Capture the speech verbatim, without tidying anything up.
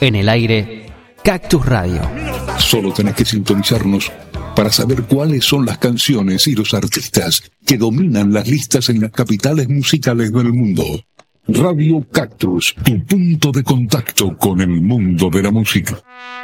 En el aire, Cactus Radio. Solo tenés que sintonizarnos para saber cuáles son las canciones y los artistas que dominan las listas en las capitales musicales del mundo. Radio Cactus, tu punto de contacto con el mundo de la música.